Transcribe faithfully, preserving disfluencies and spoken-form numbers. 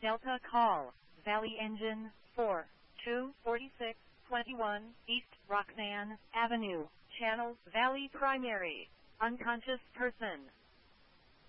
Delta call, Valley Engine, four two four six two one, East Roxanne Avenue, Channel, Valley Primary, unconscious person.